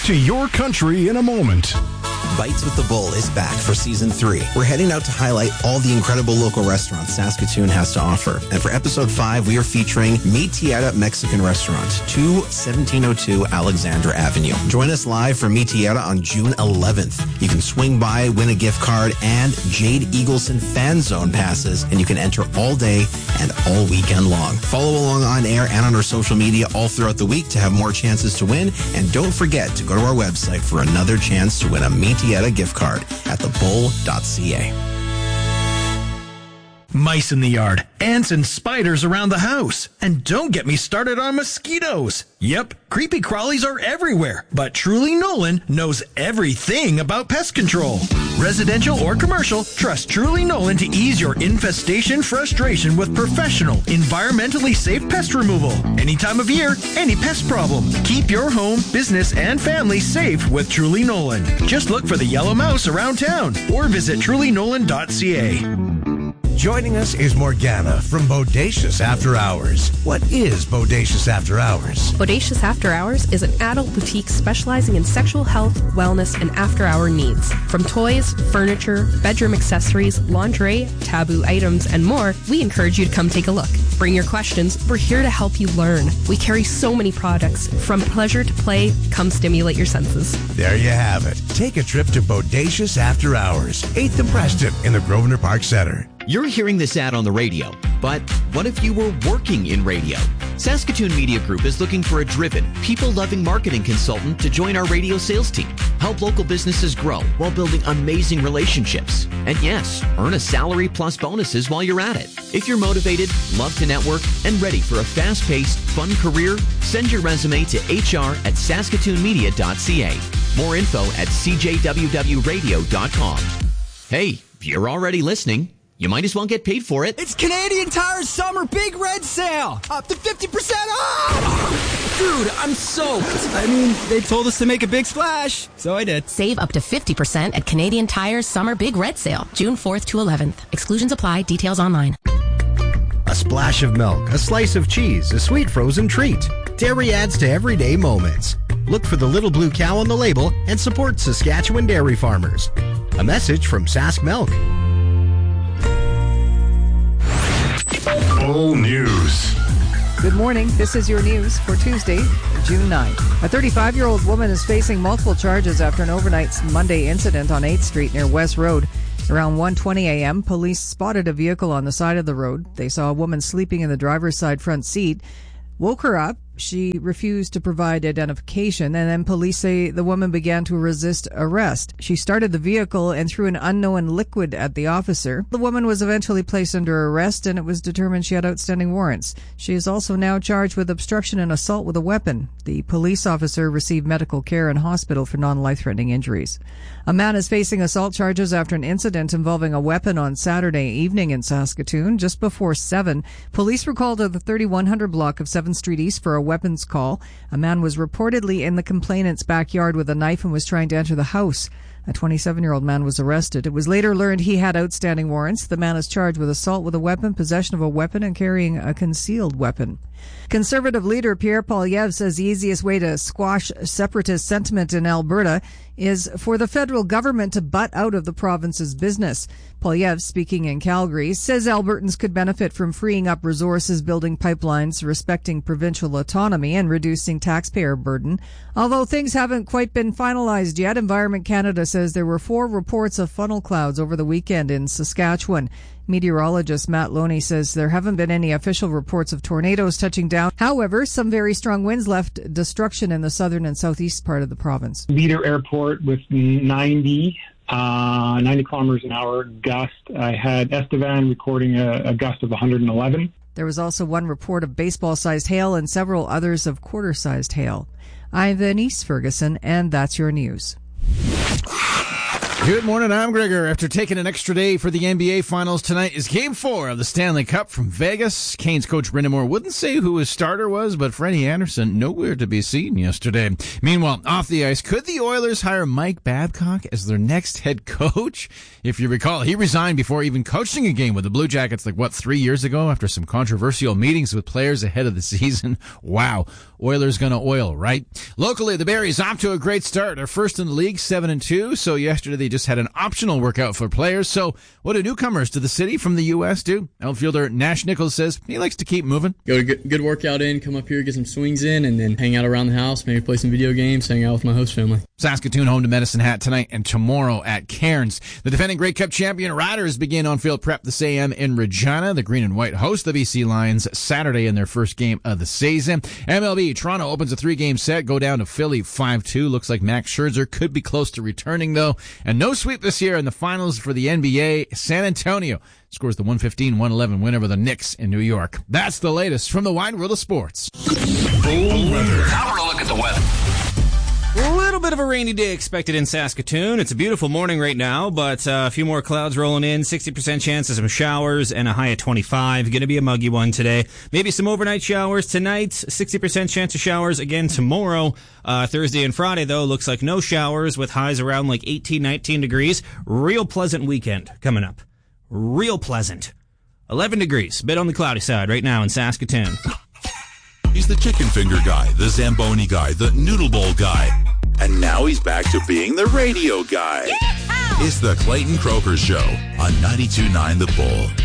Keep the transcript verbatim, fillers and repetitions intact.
to your country in a moment. Bites with the Bull is back for season three. We're heading out to highlight all the incredible local restaurants Saskatoon has to offer. And for episode five, we are featuring Mi Tierra Mexican Restaurant, two seventeen oh two Alexandra Avenue. Join us live for Mi Tierra on June eleventh. You can swing by, win a gift card, and Jade Eagleson Fan Zone passes, and you can enter all day and all weekend long. Follow along on air and on our social media all throughout the week to have more chances to win. And don't forget to go to our website for another chance to win a Mi Tierra gift card at the bull dot c a. Mice in the yard, ants and spiders around the house. And don't get me started on mosquitoes. Yep, creepy crawlies are everywhere, but Truly Nolan knows everything about pest control. Residential or commercial, trust Truly Nolan to ease your infestation frustration with professional, environmentally safe pest removal. Any time of year, any pest problem. Keep your home, business, and family safe with Truly Nolan. Just look for the yellow mouse around town or visit truly nolan dot c a. Joining us is Morgana from Bodacious After Hours. What is Bodacious After Hours? Bodacious After Hours is an adult boutique specializing in sexual health, wellness, and after-hour needs. From toys, furniture, bedroom accessories, lingerie, taboo items, and more, we encourage you to come take a look. Bring your questions. We're here to help you learn. We carry so many products. From pleasure to play, come stimulate your senses. There you have it. Take a trip to Bodacious After Hours, eighth and Preston in the Grosvenor Park Centre. You're hearing this ad on the radio, but what if you were working in radio? Saskatoon Media Group is looking for a driven, people-loving marketing consultant to join our radio sales team. Help local businesses grow while building amazing relationships. And yes, earn a salary plus bonuses while you're at it. If you're motivated, love to network, and ready for a fast-paced, fun career, send your resume to h r at saskatoon media dot c a. More info at c j w w radio dot com. Hey, if you're already listening, you might as well get paid for it. It's Canadian Tire's Summer Big Red Sale. Up to fifty percent off! Dude, I'm soaked. I mean, they told us to make a big splash, so I did. Save up to fifty percent at Canadian Tire's Summer Big Red Sale, June fourth to eleventh. Exclusions apply. Details online. A splash of milk, a slice of cheese, a sweet frozen treat. Dairy adds to everyday moments. Look for the little blue cow on the label and support Saskatchewan dairy farmers. A message from Sask Milk. Full News. Good morning. This is your news for Tuesday, June ninth. A thirty-five-year-old woman is facing multiple charges after an overnight Monday incident on eighth street near West Road. Around one twenty a.m., police spotted a vehicle on the side of the road. They saw a woman sleeping in the driver's side front seat, woke her up. She refused to provide identification, and then police say the woman began to resist arrest. She started the vehicle and threw an unknown liquid at the officer. The woman was eventually placed under arrest, and it was determined she had outstanding warrants. She is also now charged with obstruction and assault with a weapon. The police officer received medical care in hospital for non-life-threatening injuries. A man is facing assault charges after an incident involving a weapon on Saturday evening in Saskatoon. Just before seven, police were called to the thirty-one hundred block of seventh Street East for a weapons call. A man was reportedly in the complainant's backyard with a knife and was trying to enter the house. A twenty-seven-year-old man was arrested. It was later learned he had outstanding warrants. The man is charged with assault with a weapon, possession of a weapon, and carrying a concealed weapon. Conservative leader Pierre Poilievre says the easiest way to squash separatist sentiment in Alberta is for the federal government to butt out of the province's business. Poilievre, speaking in Calgary, says Albertans could benefit from freeing up resources, building pipelines, respecting provincial autonomy, and reducing taxpayer burden. Although things haven't quite been finalized yet, Environment Canada says there were four reports of funnel clouds over the weekend in Saskatchewan. Meteorologist Matt Loney says there haven't been any official reports of tornadoes touching down. However, some very strong winds left destruction in the southern and southeast part of the province. Leader Airport with ninety, uh, ninety kilometers an hour gust. I had Estevan recording a, a gust of one hundred eleven. There was also one report of baseball-sized hail and several others of quarter-sized hail. I'm Denise Ferguson, and that's your news. Good morning, I'm Gregor. After taking an extra day for the N B A Finals, tonight is Game four of the Stanley Cup from Vegas. Canes coach Brendan Moore wouldn't say who his starter was, but Freddie Anderson nowhere to be seen yesterday. Meanwhile, off the ice, could the Oilers hire Mike Babcock as their next head coach? If you recall, he resigned before even coaching a game with the Blue Jackets like, what, three years ago after some controversial meetings with players ahead of the season. Wow. Oilers gonna oil, right? Locally, the Berries off to a great start. They're first in the league, seven and two, so yesterday they just had an optional workout for players. So what do newcomers to the city from the U S do? Outfielder Nash Nichols says he likes to keep moving. Go to good, good workout in, come up here, get some swings in, and then hang out around the house, maybe play some video games, hang out with my host family. Saskatoon home to Medicine Hat tonight and tomorrow at Cairns. The defending Grey Cup champion Riders begin on-field prep this A M in Regina. The green and white host the B C Lions Saturday in their first game of the season. M L B, Toronto opens a three-game set, go down to Philly five two. Looks like Max Scherzer could be close to returning, though. And no sweep this year in the finals for the N B A. San Antonio scores the one fifteen one eleven win over the Knicks in New York. That's the latest from the wide world of sports. Now we're a look at the weather. A little bit of a rainy day expected in Saskatoon. It's a beautiful morning right now, but uh, a few more clouds rolling in, sixty percent chance of some showers, and a high of twenty-five. Going to be a muggy one today. Maybe some overnight showers tonight, sixty percent chance of showers again tomorrow. Uh, Thursday and Friday, though, looks like no showers with highs around like eighteen, nineteen degrees. Real pleasant weekend coming up. Real pleasant. eleven degrees, bit on the cloudy side right now in Saskatoon. He's the chicken finger guy, the Zamboni guy, the noodle bowl guy. And now he's back to being the radio guy. Yeehaw! It's the Clayton Croker Show on ninety-two point nine The Bull.